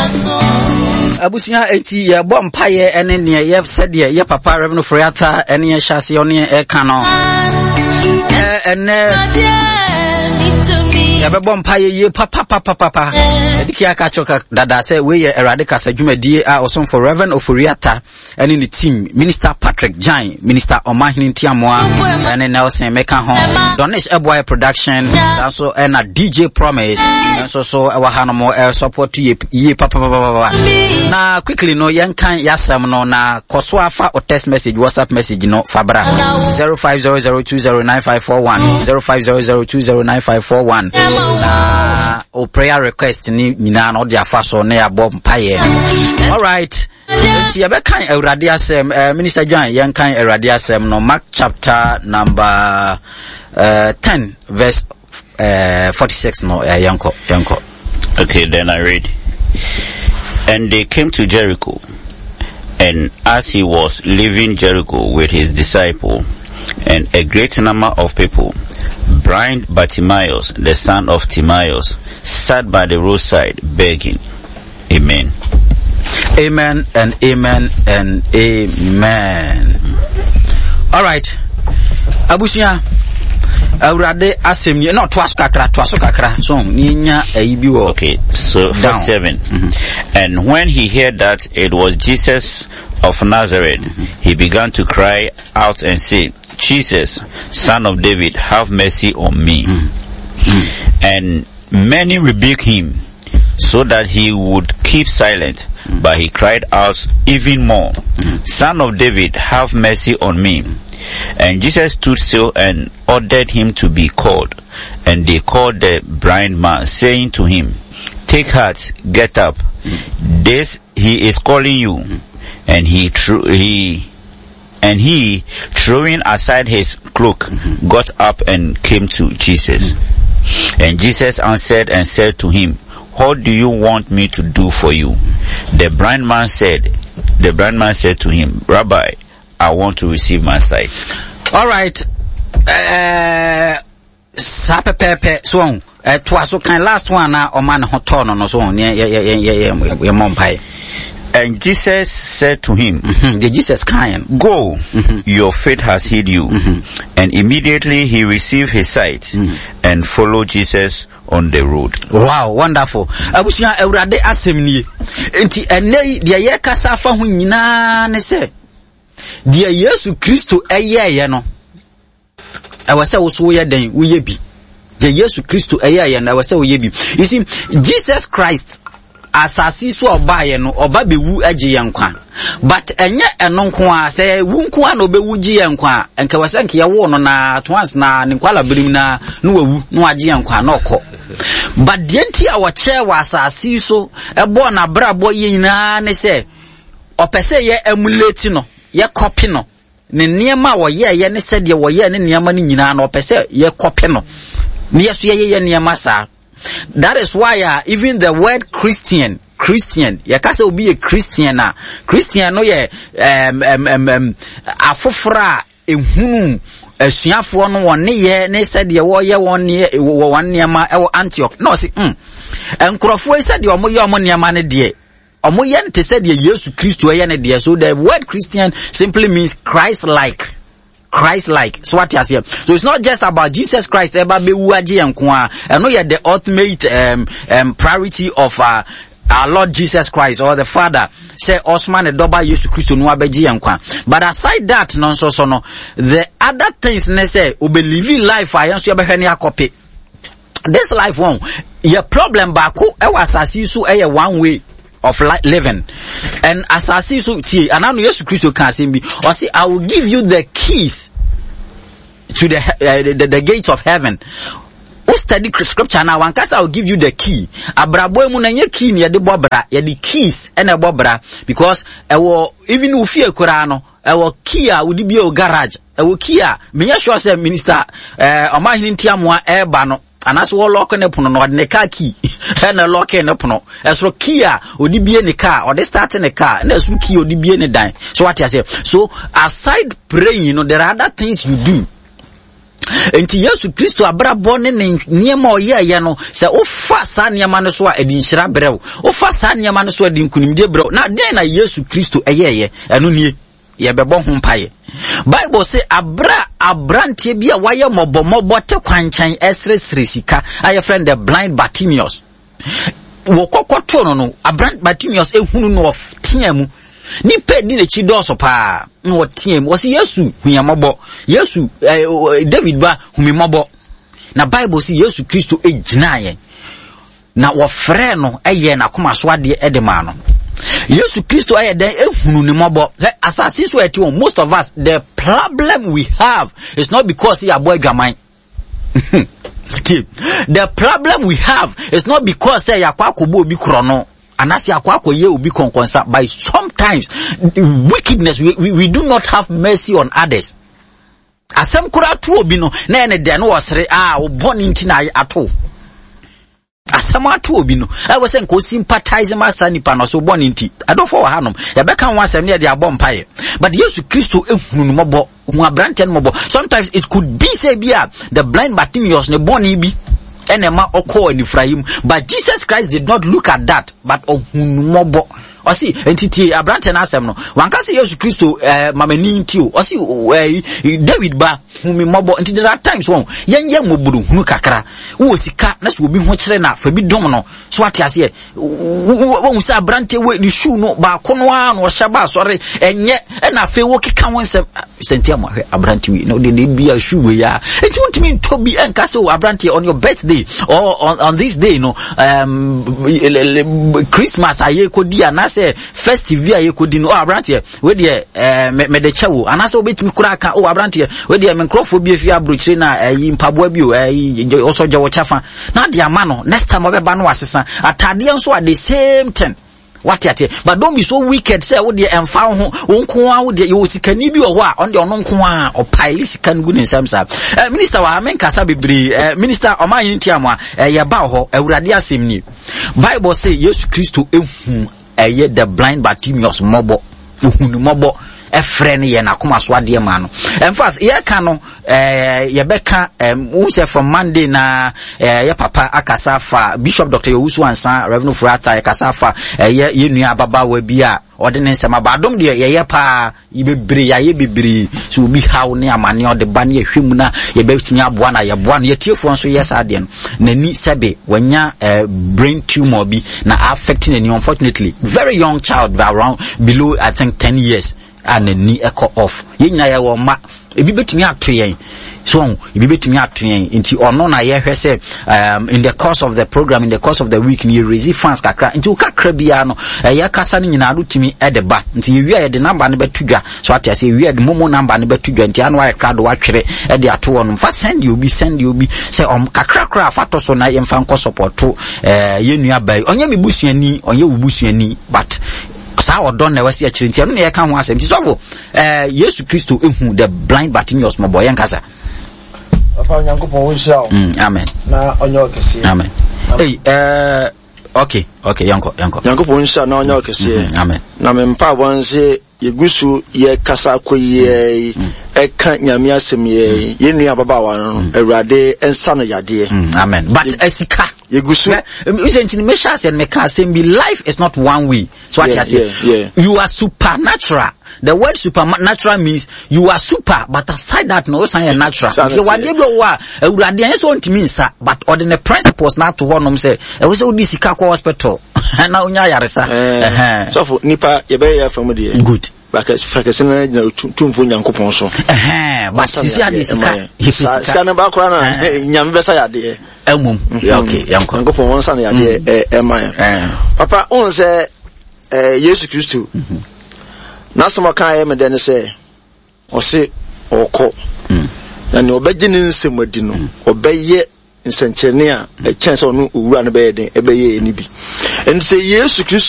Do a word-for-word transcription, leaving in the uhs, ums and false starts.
Abusia eti ya bɔ mpaye ene ne ye sɛdeɛ ye papa Reverend Friata ene ye hyase one e ka no ene ya bɛbɔ mpaye ye papa papa papa ediki aka choka dada sɛ we ye Awurade kasa dwumadie a ɔsom for Reverend Oforiata ene ne team Minister Patrick Jan, Minister Omahini Tiamoa ene Nelson Meka ho Donish Eboy production also ena D J Promise so so ewa hanomo e support ye ye papa papa. Na quickly no yankan yasam no na koso afa o text message WhatsApp message no fabra zero five zero zero two zero nine five four one zero five zero zero two zero nine five four one na o prayer request ni nyina no de afa so na ya bob mpaye. All right, ti yabekan Awurade asem Minister John yankan Awurade asem no Mark chapter number uh, ten verse uh, forty-six no uh, yanko yanko. Okay, then I read. And they came to Jericho, and as he was leaving Jericho with his disciple and a great number of people, blind Bartimaeus, the son of Timaeus, sat by the roadside begging. Amen. Amen and amen and amen. All right, Abusia. Awurade asem no twaso kakra twaso kakra so ninya ayibi wo. Okay, so verse seven. Mm-hmm. And when he heard that it was Jesus of Nazareth, mm-hmm. he began to cry out and say, Jesus, Son of David, have mercy on me. Mm-hmm. And many rebuked him so that he would keep silent, mm-hmm. but he cried out even more, mm-hmm. Son of David, have mercy on me. And Jesus stood still and ordered him to be called. And they called the blind man, saying to him, take heart, get up. This he is calling you. And he threw, he, and he, throwing aside his cloak, got up and came to Jesus. And Jesus answered and said to him, what do you want me to do for you? The blind man said, the blind man said to him, Rabbi, I want to receive my sight. All right. Uh, sape pepe so on. Uh, twa so kan last one na o man hotono no so on. Yeah yeah yeah yeah yeah yeah mompai. And Jesus said to him, mm-hmm. the Jesus kind, go, mm-hmm. your faith has healed you. Mm-hmm. And immediately he received his sight, mm-hmm. and followed Jesus on the road. Wow, wonderful. Abusia Awurade asem nie. Enti enei de ye kasa fa ho nyina ne se dia Yesu Kristo eyeye no awase wo so ye den wo ye bi dia Yesu Kristo eyeye no awase wo ye bi. You see, Jesus Christ asasi so obaye no oba bewu age yenkwa, but enye eno nko a se wu nko a no bewu gi yenkwa enka wase nke ye wo no na twice na ne kwala birim na no wawu no age yenkwa na okọ. But the enti a wo che wa asasi so ebo na brabo ye nyina ne se opese ye emulate no ye copy no ne niema wo ye ye ne se de wo ye ne niema ne nyina no opese ye copy no ne yeso ye ye niema sa. That is why uh, even the word Christian, Christian, ya kasa obi a Christian na Christian no ye um um um, um afofra ehunu asuafo no won ne ye ne se de wo ye won ne won niema e wo Antioch no si mm enkrofo se de omo ye omo niema ne de omo ye nte se de Yesu Kristo ye ne de. So the word Christian simply means Christ like. Christ like. So what you say? So it's not just about Jesus Christ eba be wuaje enko a eno ye the ultimate um, um priority of uh, our Lord Jesus Christ or the Father. Say Osman edoba Yesu Kristo no abeji enko. But aside that non so so no, the other things ne say obelive life ayenso ye behwe ne akope. This life one your problem bako e wasasi so e one way of living. And as I see so tie anano Yesu Kristo kan say bi or say I will give you the keys to the uh, the, the gates of heaven. O study scripture now one case I will give you the key. Abrabo emu na nye key ne de bobra, ye the keys and e bobra because e wo even ufie kura no e wo key a wo di bi o garage. E wo key a me sure say minister eh Omahini Ntiamoa e ba no anaso wo lock ne pono no de car key na lock ne pono esro key a odi bie ne car or the start ne car na esro key odi bie ne dan. So what you say? So aside praying, you know, there are other things you do. enti Yesu Kristo abrabɔ ne ne niema oyɛ ye no sɛ ofa saa niema no so a edi nhyira brew ofa saa niema no so edi nkunimde brew na den na Yesu Kristo ɛyɛ ye ɛno nie ye bɛbɔ ho mpaye Bible say abra abrantie bi a wayɛ mɔbɔmɔbɔ te kwanchan ɛsresre sika aye friend the blind Bartimaeus wo kokoto no no abrant Bartimaeus ehunu no of tiamu ni pedi na chi doso pa no tiam wo se Yesu huamɔbɔ Yesu eh, David ba humimɔbɔ na Bible say Yesu Kristo ejina ye na wo frɛ no ɛyɛ na koma so ade edema no Yesu Kristo aye den ehunu ni mɔbɔ asase so eti on most of us the problem we have is not because he aboy dwaman the problem we have is not because say yakwa kobo obi krono anasi yakwa koye obi konkonsa by sometimes wickedness we, we, we do not have mercy on others asem kura to obi no na ene de no wosere ah oboni nti na ato asem ato obi no I was saying ko sympathize ma sanipa no so oboni nti adofo wa hanom ya beka ho asem ne de abom paye but Jesus Kristo ehunu no mobo hu abrante no mobo sometimes it could be say bia the blind Bartimaeus ne boni bi enema okọ anifrahim but Jesus Christ did not look at that but ohunu mobo o si entity abrante na asem no wanka se Jesus Kristo eh, mamani nti o si eh, David ba humi mobo enti there are times won yenye moburu hunu kakra wo sika na so obi ho kire na fa bi dom no so ate ase wo se abrante we ni shoe no ba kono a no hye ba sori enye na fe wo keka won sem sentia mo hwe abrante we no de de bia shoe we ya enti wontimi to bi enka se abrante on your birthday or on, on this day no um Christmas aye kodi ana se festive aye kodi no abrante we de eh, me de chewo ana se obetimi kura ka o abrante we de me nkrofo bi afia abrochire na ayi mpaboa bi o ayi oso gye wo chafa na de ama no next time obeba no asesa atade nso at the same time what yet but don't be so wicked say wo de emfa ho wonko a wo de yo sikani bi o ho a on de ono nko a o pile sikan gu ne samsa uh, minister wa amen kasa bebre uh, minister o man yinti amwa uh, ye ba ho awurade asem ni Bible say Jesus Kristo ehu eye the blind Bartimaeus mobo ehunu mobo efre ne ye na koma so ade ma no in fact ye ka no eh ye beka um say from Monday na eh ye papa akasa fa Bishop Doctor Yowusu Ansa Reverend Furata akasa fa eh ye nua baba wa bi a ode ne nsema badom de ye ye pa ibebre ya ye bebre so obi haw ne amane ode ba ne ehwemu na ye betimi aboa na ye boa no ye tiefo nso yes ade no nani sebe wanya uh, brain tumor bi na affecting any unfortunately very young child around below I think ten years and ni echo off yenya ya wo ma ebi betimi ato yen so ebi betimi ato yen nti ono na ye hwese um in the course of the program in the course of the week ni raise funds kakra nti o kakra bia no ye kasa ni nyina do timi e de ba nti ye wi ye de number ne betudwa so ati ase ye wi de momo number ne betudwa nti anu wa kra do wa twere e de ato won fa send you be send you be say om kakra kra fa to so na ye mfa nko support eh ye nua bai onye me busuani onye wo busuani but sa odon na wasi akire ntia no na ye ka ho asem ti so eh Jesus Kristo ehu the blind Bartimaeus mo boy nkasa afa nyankopon wo hia mm amen na onye okese amen hey eh okay okay yanko yanko nyankopon hia na onye okese amen na me mpa bonse yegusu ye kasa koye eka nyame asem ye ye nua baba wa no awurade ensa no yade amen but esika yegusu usentin me sha say me ka say be life is not one way so what you say you are supernatural. The word supernatural means you are super, but aside that, no, it's not natural. You are able wa. Uradi anye so ntimi nsa, but ordinary principles na to honom say. E we say odi sika ko hospital. Na unya yaresa. Eh. So for nipa ye be ya from there. Good. Because frakese na na tumfo nyankopon so. Eh. But sisi ade sika. Sika sika na ba kora na nyame be sa yade. Emum. Okay, yanko. Nyankopon won sa na yade eh eman. Eh. Papa on say eh Jesus Kristo. Na some kan me den say o se oko na ne obeji ni nsemadi no obeye nsenchene a e chance onu owura no be den e be ye ni bi and say Jesus Christ